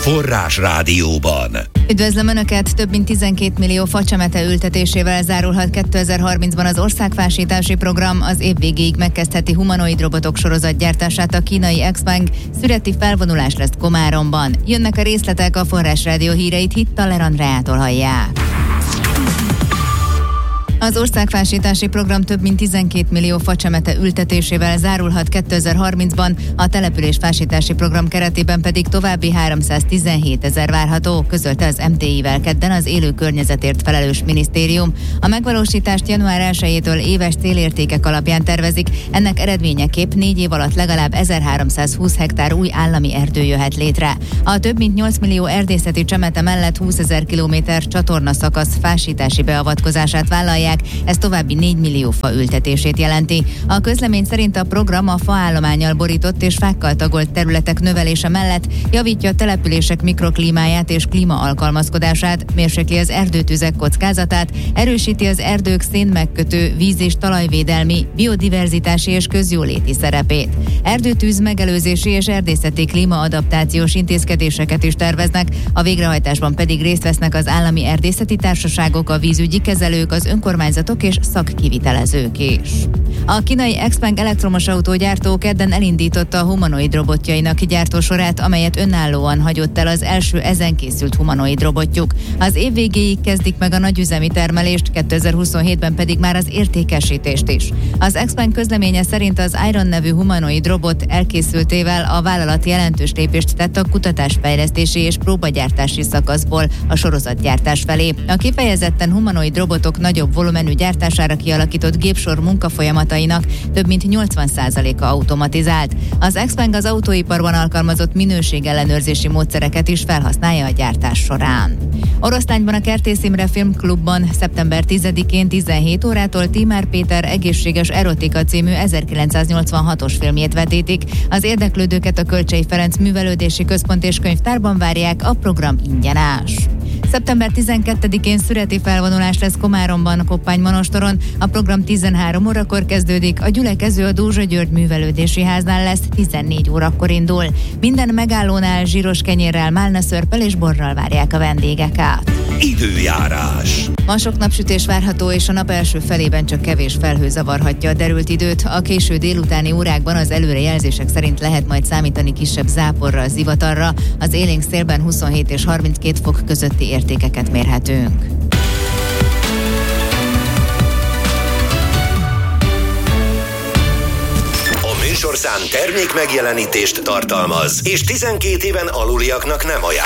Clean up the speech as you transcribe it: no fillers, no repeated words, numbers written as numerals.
Forrás Rádióban. Üdvözlöm Önöket! Több mint 12 millió facsemete ültetésével zárulhat 2030-ban az országfásítási program. Az év végéig megkezdheti humanoid robotok sorozatgyártását a kínai XPeng. Szüreti felvonulás lesz Komáromban. Jönnek a részletek, a Forrás Rádió híreit Hittaler Andreától hallják. Az országfásítási program több mint 12 millió facsemete ültetésével zárulhat 2030-ban, a településfásítási program keretében pedig további 317 000 várható, közölte az MTI-vel kedden az élő környezetért felelős minisztérium. A megvalósítást január 1-től éves célértékek alapján tervezik, ennek eredményeképp 4 év alatt legalább 1320 hektár új állami erdő jöhet létre. A több mint 8 millió erdészeti csemete mellett 20 000 kilométer csatornaszakasz fásítási beavatkozását vállalják, ez további 4 millió fa ültetését jelenti. A közlemény szerint a program a faállománnyal borított és fákkal tagolt területek növelése mellett javítja a települések mikroklímáját és klímaalkalmazkodását, mérsékli az erdőtüzek kockázatát, erősíti az erdők szénmegkötő, víz- és talajvédelmi, biodiverzitási és közjóléti szerepét. Erdőtűz megelőzési és erdészeti klímaadaptációs intézkedéseket is terveznek, a végrehajtásban pedig részt vesznek az állami erdészeti társaságok, a vízügyi kezelők, az önkormányzatok és szakkivitelezők is. A kínai XPeng elektromos autógyártó kedden elindította a humanoid robotjainak gyártósorát, amelyet önállóan hagyott el az első ezen készült humanoid robotjuk. Az év végéig kezdik meg a nagyüzemi termelést, 2027-ben pedig már az értékesítést is. Az XPeng közleménye szerint az Iron nevű humanoid robot elkészültével a vállalat jelentős lépést tett a kutatásfejlesztési és próbagyártási szakaszból a sorozatgyártás felé. A kifejezetten humanoid robotok nagyobb volumenű gyártására kialakított gépsor munkafolyamatainak több mint 80%-a automatizált. Az XPeng az autóiparban alkalmazott minőségellenőrzési módszereket is felhasználja a gyártás során. Oroszlányban a Kertész Imre Filmklubban szeptember 10-én 17 órától Tímár Péter Egészséges erotika című 1986-os filmjét vetítik. Az érdeklődőket a Kölcsey Ferenc Művelődési Központ és Könyvtárban várják, a program ingyenes. Szeptember 12-én szüreti felvonulás lesz Komáromban, Koppány-Monostoron. A program 13 órakor kezdődik, a gyülekező a Dózsa György Művelődési Háznál lesz, 14 órakor indul. Minden megállónál zsíros kenyérrel, málnaszörppel és borral várják a vendégeket. Időjárás. Ma sok napsütés várható, és a nap első felében csak kevés felhő zavarhatja a derült időt. A késő délutáni órákban az előrejelzések szerint lehet majd számítani kisebb záporra, zivatarra. Az élénk szélben 27 és 32 fok közötti értékeket mérhetünk. A műsorszám termék megjelenítést tartalmaz, és 12 éven aluliaknak nem ajánlott.